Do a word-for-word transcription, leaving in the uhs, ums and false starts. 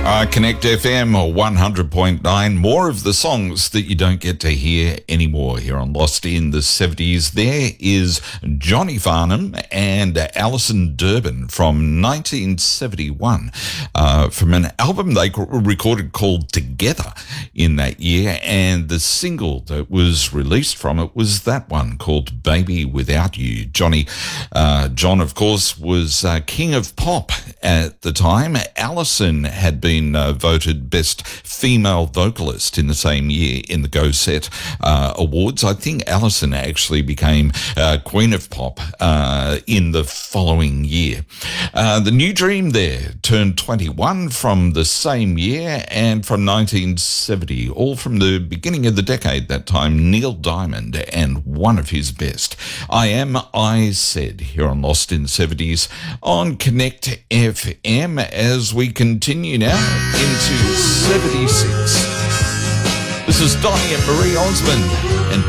Uh, Connect F M one hundred point nine. More of the songs that you don't get to hear anymore here on Lost in the seventies. There is Johnny Farnham and Alison Durbin from nineteen seventy-one uh, from an album they recorded called Together in that year, and the single that was released from it was that one called Baby Without You. Johnny, uh, John, of course, was uh, king of pop at the time. Alison had been Been, uh, voted Best Female Vocalist in the same year in the Go Set uh, Awards. I think Alison actually became uh, Queen of Pop uh, in the following year. Uh, the New Dream there turned twenty-one from the same year, and from nineteen seventy, all from the beginning of the decade that time, Neil Diamond and one of his best. I Am, I Said, here on Lost in the seventies on Connect F M as we continue now into seventy-six. This is Donny and Marie Osmond and